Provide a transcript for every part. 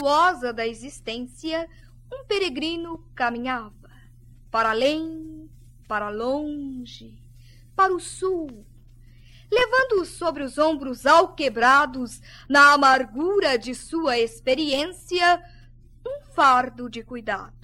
sinuosa da existência, um peregrino caminhava, para além, para longe, para o sul, levando sobre os ombros alquebrados, na amargura de sua experiência, um fardo de cuidados.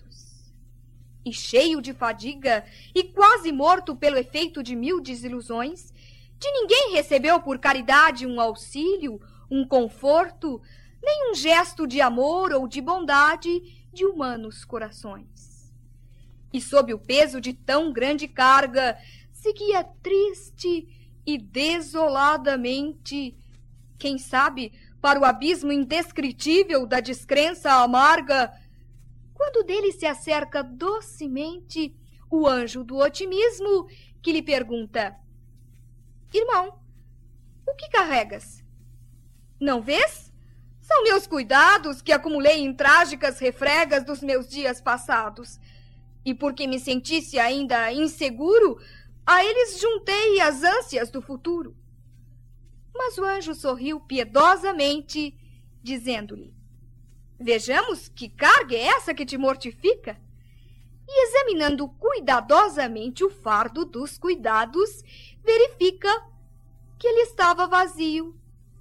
E cheio de fadiga, e quase morto pelo efeito de 1000 desilusões, de ninguém recebeu por caridade um auxílio, um conforto, nem um gesto de amor ou de bondade de humanos corações. E sob o peso de tão grande carga, seguia triste e desoladamente, quem sabe, para o abismo indescritível da descrença amarga, quando dele se acerca docemente o anjo do otimismo, que lhe pergunta: irmão, o que carregas? Não vês? São meus cuidados que acumulei em trágicas refregas dos meus dias passados. E porque me sentisse ainda inseguro, a eles juntei as ânsias do futuro. Mas o anjo sorriu piedosamente, dizendo-lhe: vejamos que carga é essa que te mortifica. E examinando cuidadosamente o fardo dos cuidados, verifica que ele estava vazio.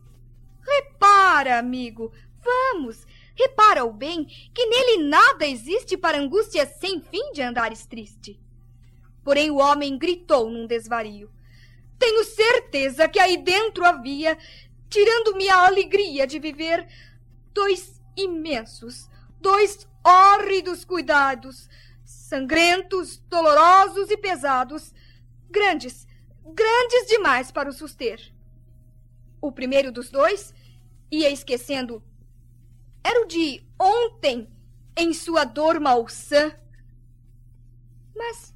Repara, amigo, vamos, repara-o bem, que nele nada existe para angústia sem fim de andares triste. Porém o homem gritou num desvario: tenho certeza que aí dentro havia, tirando-me a alegria de viver, 2 imensos, 2 hórridos cuidados, sangrentos, dolorosos e pesados, grandes demais para o suster. O primeiro dos 2, ia esquecendo, era o de ontem, em sua dor malsã. Mas,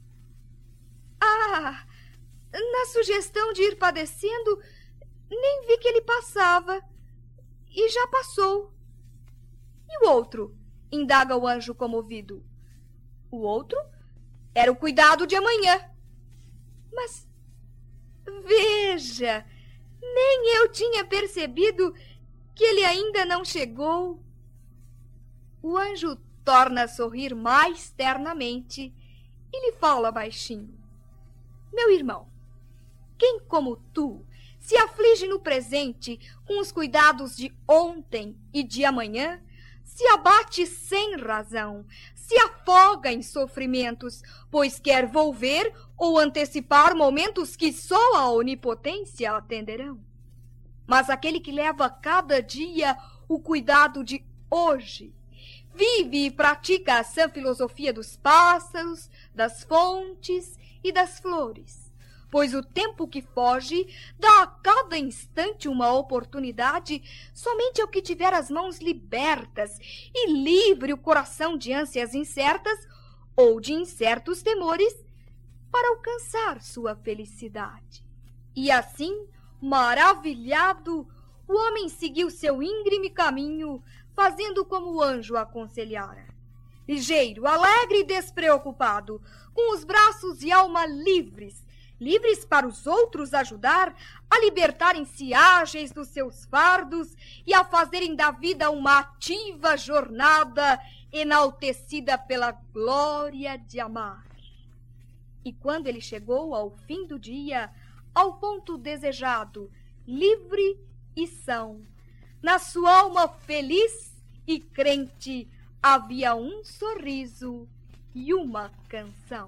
na sugestão de ir padecendo, nem vi que ele passava, e já passou. E o outro? Indaga o anjo comovido. O outro era o cuidado de amanhã. Mas, veja, nem eu tinha percebido que ele ainda não chegou. O anjo torna a sorrir mais ternamente e lhe fala baixinho: meu irmão, quem como tu se aflige no presente com os cuidados de ontem e de amanhã, se abate sem razão, se afoga em sofrimentos, pois quer volver ou antecipar momentos que só a onipotência atenderão. Mas aquele que leva cada dia o cuidado de hoje, vive e pratica a sã filosofia dos pássaros, das fontes e das flores, pois o tempo que foge dá a cada instante uma oportunidade somente ao que tiver as mãos libertas e livre o coração de ânsias incertas ou de incertos temores para alcançar sua felicidade. E assim, maravilhado, o homem seguiu seu íngreme caminho, fazendo como o anjo aconselhara. Ligeiro, alegre e despreocupado, com os braços e alma livres para os outros ajudar a libertarem-se ágeis dos seus fardos e a fazerem da vida uma ativa jornada enaltecida pela glória de amar. E quando ele chegou ao fim do dia, ao ponto desejado, livre e são, na sua alma feliz e crente havia um sorriso e uma canção.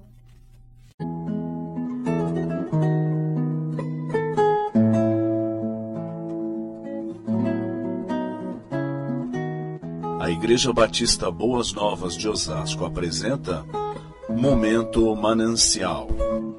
A Igreja Batista Boas Novas de Osasco apresenta Momento Manancial.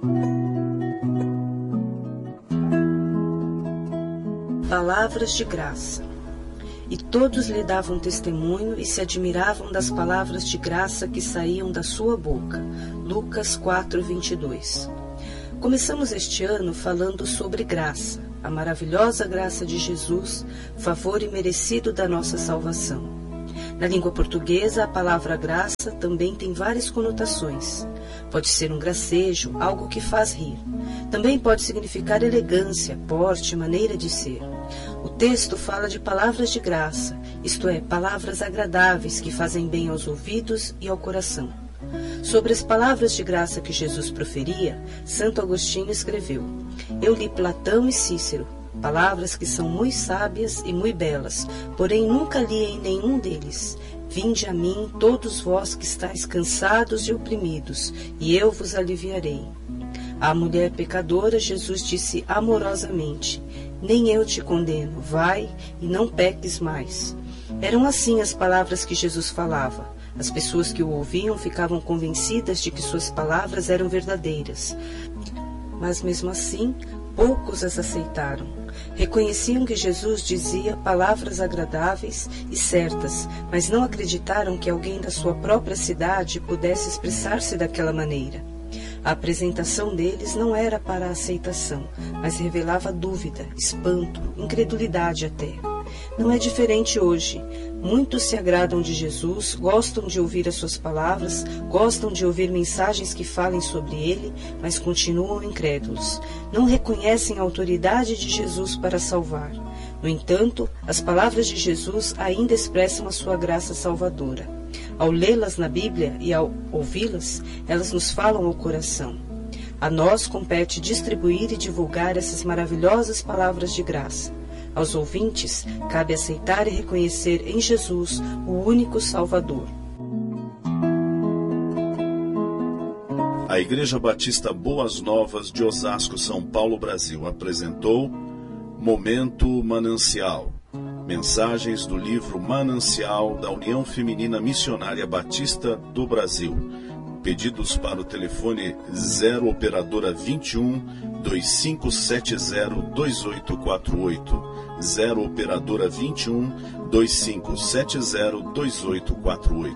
Palavras de graça. E todos lhe davam testemunho e se admiravam das palavras de graça que saíam da sua boca. Lucas 4:22. Começamos este ano falando sobre graça, a maravilhosa graça de Jesus, favor imerecido da nossa salvação. Na língua portuguesa, a palavra graça também tem várias conotações. Pode ser um gracejo, algo que faz rir. Também pode significar elegância, porte, maneira de ser. O texto fala de palavras de graça, isto é, palavras agradáveis que fazem bem aos ouvidos e ao coração. Sobre as palavras de graça que Jesus proferia, Santo Agostinho escreveu: Eu li Platão e Cícero, palavras que são muito sábias e muito belas, porém nunca li em nenhum deles. Vinde a mim, todos vós que estáis cansados e oprimidos, e eu vos aliviarei. À mulher pecadora, Jesus disse amorosamente: Nem eu te condeno, vai e não peques mais. Eram assim as palavras que Jesus falava. As pessoas que o ouviam ficavam convencidas de que suas palavras eram verdadeiras. Mas mesmo assim, poucos as aceitaram. Reconheciam que Jesus dizia palavras agradáveis e certas, mas não acreditaram que alguém da sua própria cidade pudesse expressar-se daquela maneira. A apresentação deles não era para a aceitação, mas revelava dúvida, espanto, incredulidade até. Não é diferente hoje. Muitos se agradam de Jesus, gostam de ouvir as suas palavras, gostam de ouvir mensagens que falem sobre ele, mas continuam incrédulos. Não reconhecem a autoridade de Jesus para salvar. No entanto, as palavras de Jesus ainda expressam a sua graça salvadora. Ao lê-las na Bíblia e ao ouvi-las, elas nos falam ao coração. A nós compete distribuir e divulgar essas maravilhosas palavras de graça. Aos ouvintes, cabe aceitar e reconhecer em Jesus o único Salvador. A Igreja Batista Boas Novas de Osasco, São Paulo, Brasil, apresentou Momento Manancial. Mensagens do livro Manancial da União Feminina Missionária Batista do Brasil. Pedidos para o telefone 0 operadora 21 2570 2848. 0 operadora 21 2570 2848.